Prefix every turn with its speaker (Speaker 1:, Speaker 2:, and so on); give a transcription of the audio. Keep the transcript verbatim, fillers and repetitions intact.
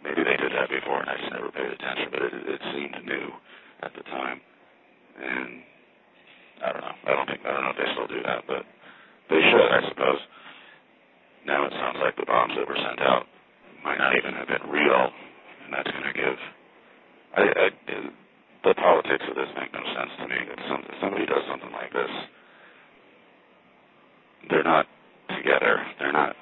Speaker 1: maybe they did that before and I just never paid attention, but it, it seemed new at the time. And I don't know. I don't think, I don't know if they still do that, but they should, I suppose. Now it sounds like the bombs that were sent out might not even have been real, and that's going to give... I, I, the politics of this make no sense to me. If, some, if somebody does something like this, they're not together. They're not